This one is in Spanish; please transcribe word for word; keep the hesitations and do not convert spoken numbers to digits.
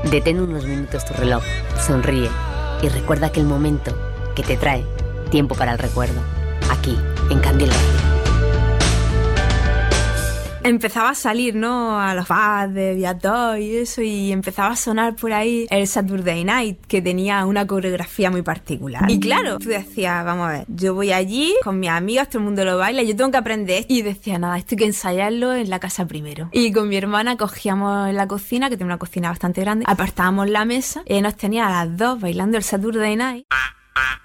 Detén unos minutos tu reloj, sonríe y recuerda aquel momento que te trae tiempo para el recuerdo. Aquí, en Candil Radio. Empezaba a salir, ¿no? A los bars de Viator y eso, y empezaba a sonar por ahí el Saturday Night, que tenía una coreografía muy particular. Y claro, tú decías, vamos a ver, yo voy allí con mis amigas, todo el mundo lo baila, yo tengo que aprender. Y decía, nada, esto hay que ensayarlo en la casa primero. Y con mi hermana cogíamos en la cocina, que tiene una cocina bastante grande, apartábamos la mesa y nos tenía a las dos bailando el Saturday Night.